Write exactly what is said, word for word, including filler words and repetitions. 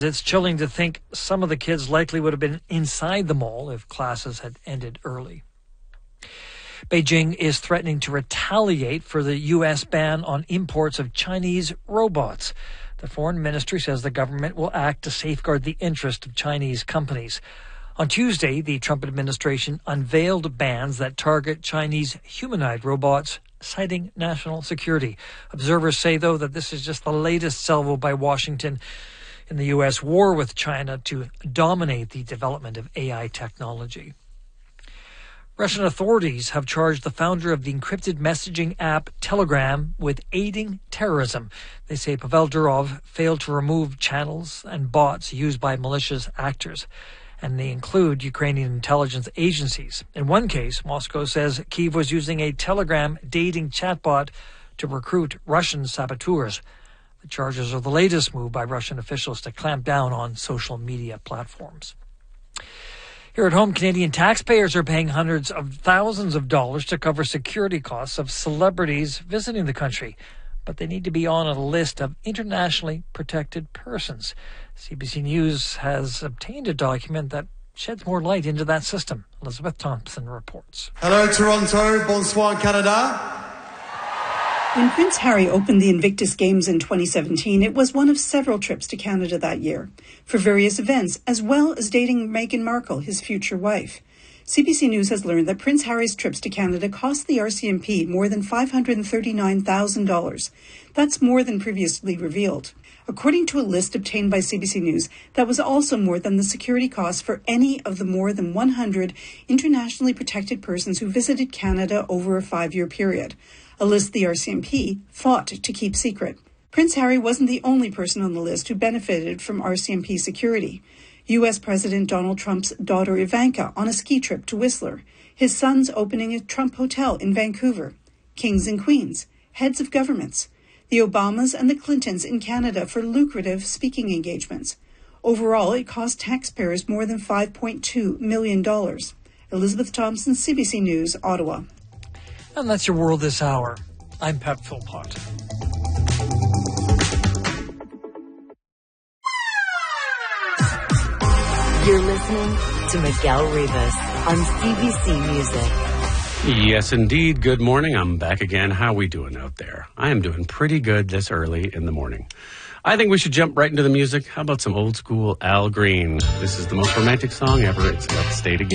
It's chilling to think some of the kids likely would have been inside the mall if classes had ended early. Beijing is threatening to retaliate for the U S ban on imports of Chinese robots. The foreign ministry says the government will act to safeguard the interest of Chinese companies. On Tuesday, the Trump administration unveiled bans that target Chinese humanoid robots, citing national security. Observers say, though, that this is just the latest salvo by Washington in the U S war with China to dominate the development of A I technology. Russian authorities have charged the founder of the encrypted messaging app Telegram with aiding terrorism. They say Pavel Durov failed to remove channels and bots used by malicious actors, and they include Ukrainian intelligence agencies. In one case, Moscow says Kyiv was using a Telegram dating chatbot to recruit Russian saboteurs. The charges are the latest move by Russian officials to clamp down on social media platforms. Here at home, Canadian taxpayers are paying hundreds of thousands of dollars to cover security costs of celebrities visiting the country, but they need to be on a list of internationally protected persons. C B C News has obtained a document that sheds more light into that system. Elizabeth Thompson reports. Hello, Toronto. Bonsoir, Canada. When Prince Harry opened the Invictus Games in twenty seventeen, it was one of several trips to Canada that year for various events, as well as dating Meghan Markle, his future wife. C B C News has learned that Prince Harry's trips to Canada cost the R C M P more than five hundred thirty-nine thousand dollars. That's more than previously revealed. According to a list obtained by C B C News, that was also more than the security costs for any of the more than one hundred internationally protected persons who visited Canada over a five-year period, a list the R C M P fought to keep secret. Prince Harry wasn't the only person on the list who benefited from R C M P security. U S President Donald Trump's daughter Ivanka on a ski trip to Whistler, his sons opening a Trump hotel in Vancouver, kings and queens, heads of governments, the Obamas and the Clintons in Canada for lucrative speaking engagements. Overall, it cost taxpayers more than five point two million dollars. Elizabeth Thompson, C B C News, Ottawa. And that's your world this hour. I'm Pep Philpott. You're listening to Miguel Rivas on C B C Music. Yes, indeed. Good morning. I'm back again. How we doing out there? I am doing pretty good this early in the morning. I think we should jump right into the music. How about some old school Al Green? This is the most romantic song ever. It's Let's Stay Together.